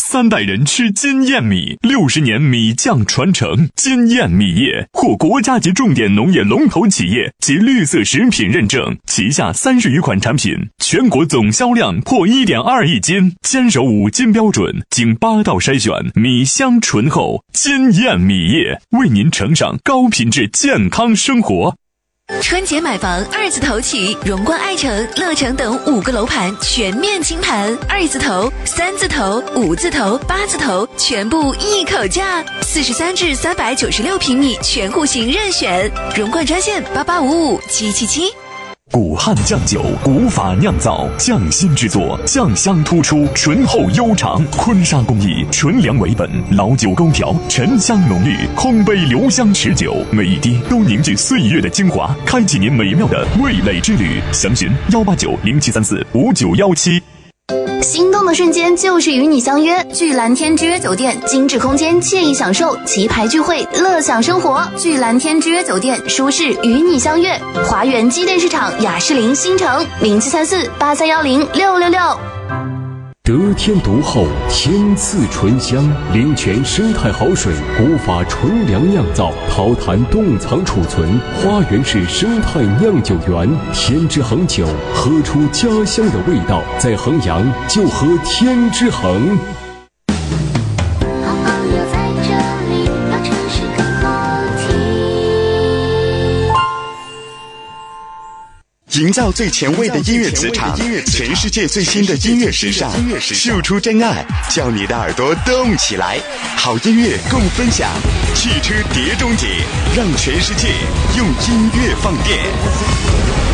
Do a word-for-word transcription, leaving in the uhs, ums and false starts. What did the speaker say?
三代人吃金燕米，六十年米酱传承。金燕米业获国家级重点农业龙头企业及绿色食品认证，旗下三十余款产品，全国总销量破 一点二亿斤，坚守五金标准，经八道筛选，米香醇厚。金燕米业为您呈上高品质健康生活。 春节买房二字头起，荣冠爱城、乐城等五个楼盘全面清盘，二字头、三字头、五字头、八字头全部一口价，四十三至三百九十六平米全户型任选。荣冠专线八八五五七七七。 古汉酱酒，古法酿造，匠心制作，酱香突出，醇厚悠长。坤沙工艺，纯粮为本，老酒勾调，沉香浓郁，空杯留香持久，每一滴都凝聚岁月的精华，开启您美妙的味蕾之旅。详询幺八九零七三四五九幺七。 心动的瞬间就是与你相约，聚蓝天之约酒店，精致空间，惬意享受，旗牌聚会，乐享生活。聚蓝天之约酒店，舒适与你相约。华源机电市场雅士林新城零七三四八三幺零六六六。 得天独厚，天赐醇香，灵泉生态好水，古法纯粮酿造，陶坛冻藏储存。花园市生态酿酒园，天之恒酒，喝出家乡的味道。在衡阳就喝天之恒。 营造最前卫的音乐磁场，全世界最新的音乐时尚，秀出真爱，叫你的耳朵动起来。好音乐共分享，汽车碟中谍，让全世界用音乐放电。